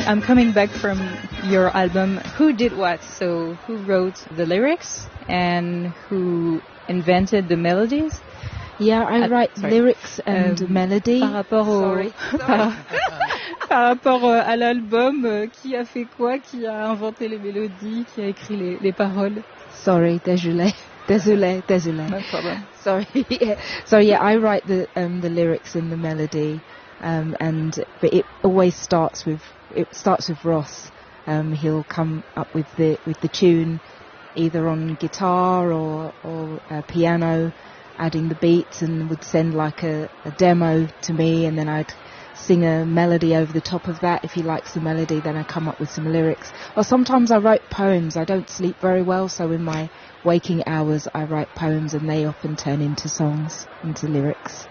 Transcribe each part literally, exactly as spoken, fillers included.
I'm coming back from your album. Who did what? So who wrote the lyrics and who invented the melodies? Yeah, I Uh, write sorry. lyrics and Euh, melody. Par rapport au, Sorry. par, par rapport euh, à l'album, euh, qui a fait quoi? Qui a inventé les mélodies? Qui a écrit les, les paroles? Sorry, désolé, désolé, désolé. No problem. Sorry. yeah. So yeah, I write the um, the lyrics and the melody, um, and but it always starts with it starts with Ross. Um, he'll come up with the with the tune, either on guitar or or uh, piano, adding the beats, and would send like a, a demo to me, and then I'd sing a melody over the top of that. If he likes the melody, then I come up with some lyrics. Or sometimes I write poems. I don't sleep very well, so in my waking hours I write poems, and they often turn into songs, into lyrics.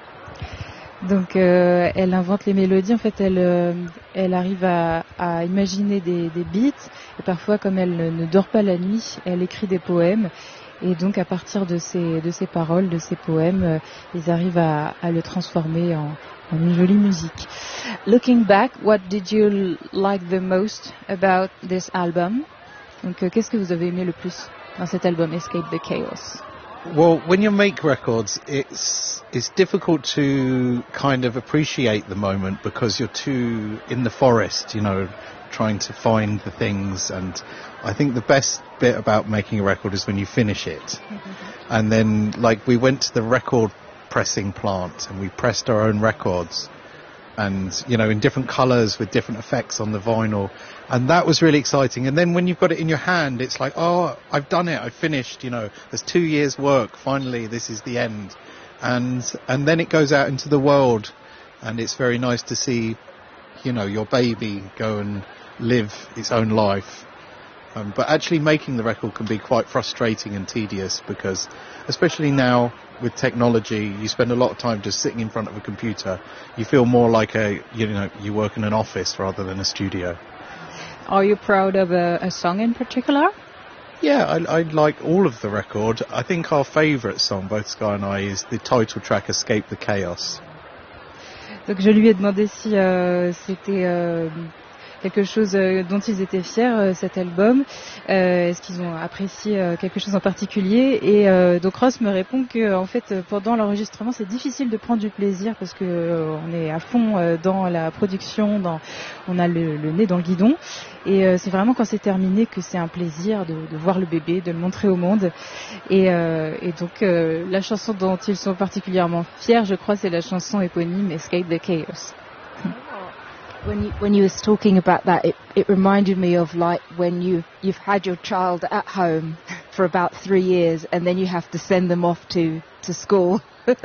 Donc euh, elle invente les mélodies, en fait elle, euh, elle arrive à, à imaginer des, des beats, et parfois comme elle ne, ne dort pas la nuit, elle écrit des poèmes, et donc à partir de ces, de ces paroles, de ces poèmes, euh, ils arrivent à, à le transformer en, en une jolie musique. Looking back, what did you like the most about this album? Donc euh, qu'est-ce que vous avez aimé le plus dans cet album Escape the Chaos? Well, when you make records, it's it's difficult to kind of appreciate the moment because you're too in the forest, you know, trying to find the things. And I think the best bit about making a record is when you finish it. Mm-hmm. And then, like, we went to the record pressing plant and we pressed our own records. And, you know, in different colours with different effects on the vinyl. And that was really exciting. And then when you've got it in your hand, it's like, oh, I've done it, I've finished, you know, there's two years' work, finally, this is the end. And and then it goes out into the world, and it's very nice to see, you know, your baby go and live its own life. Um, but actually making the record can be quite frustrating and tedious because, especially now with technology, you spend a lot of time just sitting in front of a computer. You feel more like a, you know, you work in an office rather than a studio. Are you proud of a, a song in particular? Yeah, I, I like all of the record. I think our favourite song, both Sky and I, is the title track, Escape the Chaos. Donc je lui ai demandé si euh, c'était euh, quelque chose euh, dont ils étaient fiers, euh, cet album. Euh, est-ce qu'ils ont apprécié euh, quelque chose en particulier? Et euh, donc Ross me répond que en fait pendant l'enregistrement c'est difficile de prendre du plaisir parce que euh, on est à fond euh, dans la production, dans, on a le, le nez dans le guidon. Et euh, c'est vraiment quand c'est terminé que c'est un plaisir de, de voir le bébé, de le montrer au monde. Et, euh, et donc euh, la chanson dont ils sont particulièrement fiers, je crois, c'est la chanson éponyme Escape the Chaos. When you when you was talking about that, it, it reminded me of like when you you've had your child at home for about three years, and then you have to send them off to to school,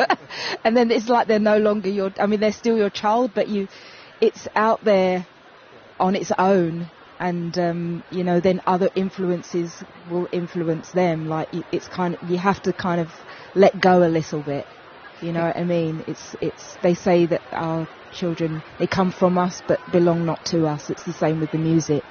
and then it's like they're no longer your. I mean, they're still your child, but you, it's out there on its own, and um, you know, then other influences will influence them. Like it's kind of you have to kind of let go a little bit. You know what I mean? It's it's. They say that our children, they come from us but belong not to us. It's the same with the music.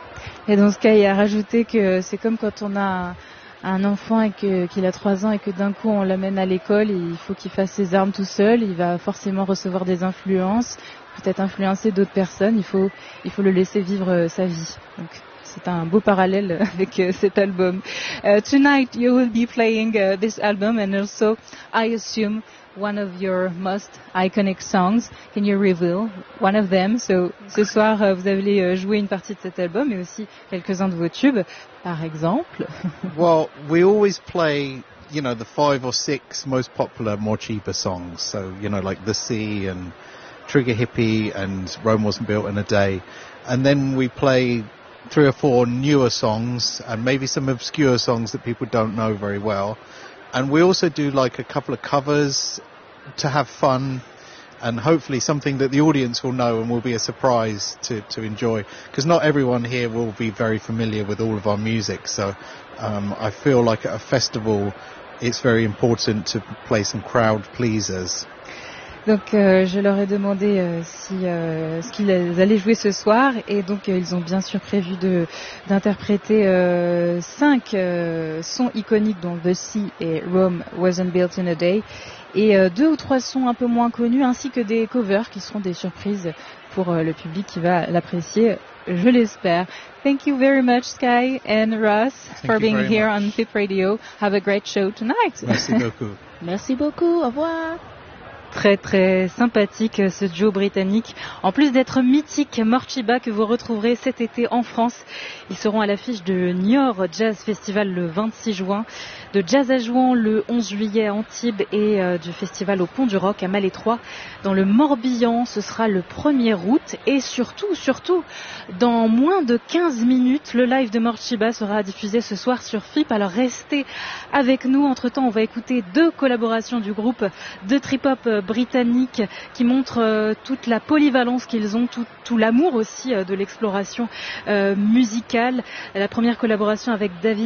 Et dans ce cas, il a rajouté que c'est comme quand on a un, un enfant et que, qu'il a trois ans et que d'un coup on l'amène à l'école et il faut qu'il fasse ses armes tout seul. Il va forcément recevoir des influences, peut-être influencer d'autres personnes. Il faut, il faut le laisser vivre sa vie. Donc, c'est un beau parallèle avec uh, cet album. Uh, tonight you will be playing uh, this album and also, I assume, one of your most iconic songs. Can you reveal one of them? So, ce soir, uh, vous allez uh, jouer une partie de cet album, mais aussi quelques-uns de vos tubes, par exemple. Well, we always play, you know, the five or six most popular, more cheaper songs. So, you know, like The Sea and Trigger Hippie and Rome Wasn't Built in a Day. And then we play three or four newer songs and maybe some obscure songs that people don't know very well. And we also do like a couple of covers to have fun and hopefully something that the audience will know and will be a surprise to, to enjoy. Because not everyone here will be very familiar with all of our music. So um, I feel like at a festival it's very important to play some crowd pleasers. Donc euh, je leur ai demandé euh, si euh, ce qu'ils allaient jouer ce soir et donc euh, ils ont bien sûr prévu de d'interpréter euh, cinq euh, sons iconiques dont The Sea et Rome Wasn't Built in a Day et euh, deux ou trois sons un peu moins connus ainsi que des covers qui seront des surprises pour euh, le public qui va l'apprécier, je l'espère. Thank you very much, Sky and Russ, Thank for you being very here much. on F I P Radio. Have a great show tonight. Merci beaucoup. Merci beaucoup. Au revoir. Très très sympathique ce duo britannique. En plus d'être mythique, Morcheeba que vous retrouverez cet été en France. Ils seront à l'affiche de Niort Jazz Festival le vingt-six juin, de Jazz à Jouan le onze juillet à Antibes et euh, du festival au Pont du Roc à Malétroit dans le Morbihan. Ce sera le premier août et surtout, surtout, dans moins de quinze minutes, le live de Morcheeba sera diffusé ce soir sur F I P. Alors restez avec nous. Entre temps, on va écouter deux collaborations du groupe de trip-hop britanniques qui montrent euh, toute la polyvalence qu'ils ont, tout, tout l'amour aussi euh, de l'exploration euh, musicale. La première collaboration avec David